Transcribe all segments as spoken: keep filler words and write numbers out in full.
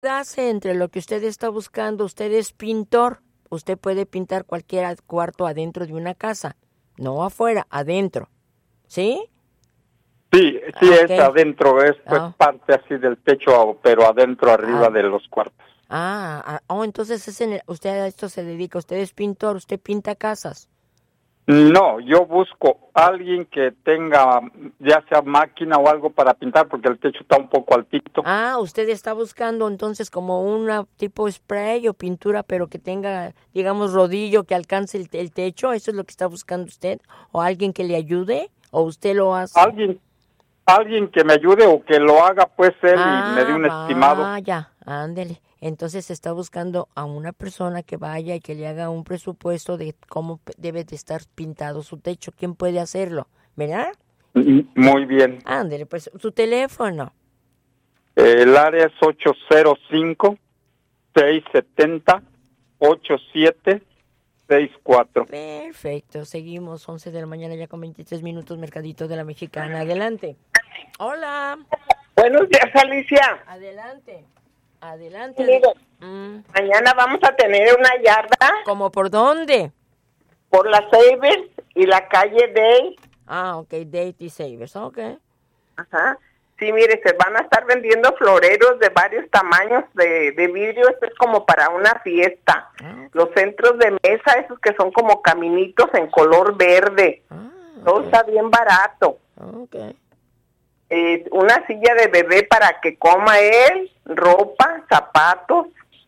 hace entre lo que usted está buscando. Usted es pintor. Usted puede pintar cualquier cuarto adentro de una casa. No afuera, adentro. ¿Sí? Sí, sí, Okay. es adentro, es pues Oh. parte así del techo, pero adentro, arriba Ah. de los cuartos. Ah, ah, oh, entonces es en el- usted a esto se dedica. Usted es pintor, usted pinta casas. No, yo busco a alguien que tenga ya sea máquina o algo para pintar porque el techo está un poco altito. Ah, usted está buscando entonces como una tipo spray o pintura, pero que tenga, digamos, rodillo que alcance el, el techo. ¿Eso es lo que está buscando usted? ¿O alguien que le ayude? ¿O usted lo hace? Alguien alguien que me ayude o que lo haga pues él ah, y me dé un estimado. Ah, ya, ándele. Entonces está buscando a una persona que vaya y que le haga un presupuesto de cómo pe- debe de estar pintado su techo. ¿Quién puede hacerlo? ¿Verdad? Muy bien. Ándele, pues su teléfono. El área es ocho cero cinco, seis siete cero, ocho siete seis cuatro. Perfecto, seguimos, once de la mañana ya con veintitrés minutos, Mercadito de la Mexicana. Adelante. Hola. Buenos días, Alicia. Adelante. Adelante. Mire, Mm, mañana vamos a tener una yarda ¿Cómo por dónde? por la Savers y la calle Day. Ah, ok, Date y Savers, ok. Ajá. Sí, mire, se van a estar vendiendo floreros de varios tamaños de, de vidrio. Esto es como para una fiesta. Ah, ok. Los centros de mesa, esos que son como caminitos en color verde. Ah, Todo ok. está bien barato. Ok. Eh, una silla de bebé para que coma él, ropa, zapatos,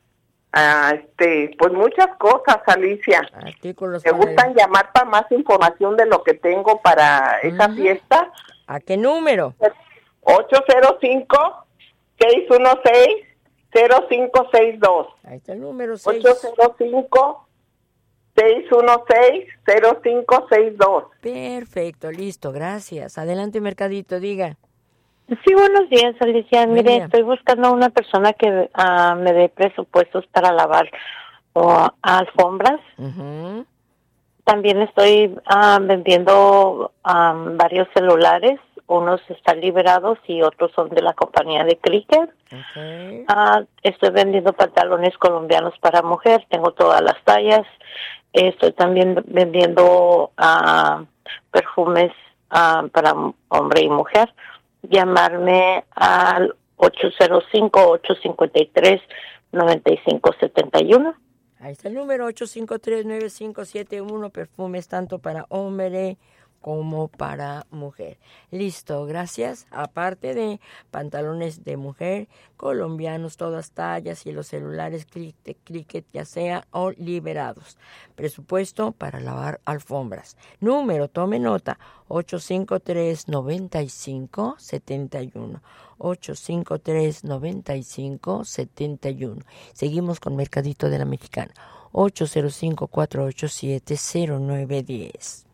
ah, este, pues muchas cosas, Alicia. Artículos ¿Te para el- gustan llamar para más información de lo que tengo para esa Ujú. fiesta? ¿A qué número? ocho cero cinco, seis uno seis, cero cinco seis dos. Ahí está el número seis. ocho cero cinco, seis uno seis, cero cinco seis dos. Perfecto, listo, gracias. Adelante, Mercadito, diga. Sí, buenos días, Alicia. Buen Mire, día. estoy buscando a una persona que ah, me dé presupuestos para lavar o, alfombras. Ujú. También estoy ah, vendiendo ah, varios celulares. Unos están liberados y otros son de la compañía de Cricket. Ok. Ah, estoy vendiendo pantalones colombianos para mujer. Tengo todas las tallas. Estoy también vendiendo ah, perfumes ah, para hombre y mujer. Llamarme al ocho cero cinco, ocho cinco tres, nueve cinco siete uno. Ahí está el número ocho cinco tres, nueve cinco siete uno, perfumes tanto para hombre como para mujer. Listo, gracias. Aparte de pantalones de mujer, colombianos, todas tallas y los celulares Cricket, Cricket ya sea o liberados. Presupuesto para lavar alfombras. Número, tome nota, ocho cinco tres, nueve cinco siete uno. ocho cinco tres, nueve cinco siete uno. Seguimos con Mercadito de la Mexicana. ocho cero cinco, cuatro ocho siete, cero nueve uno cero.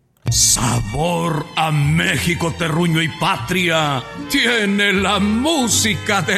Sabor a México, terruño y patria. Tiene la música de